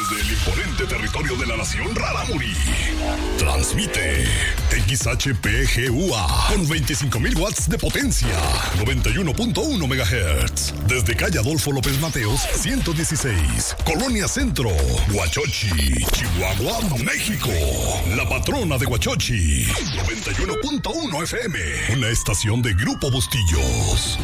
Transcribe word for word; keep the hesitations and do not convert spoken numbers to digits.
Desde el imponente territorio de la nación Rarámuri, transmite X H P G U A con veinticinco mil watts de potencia, noventa y uno punto uno megahertz. Desde calle Adolfo López Mateos, ciento dieciséis, Colonia Centro, Huachochi, Chihuahua, México. La patrona de Huachochi, noventa y uno punto uno F M, una estación de Grupo Bustillos.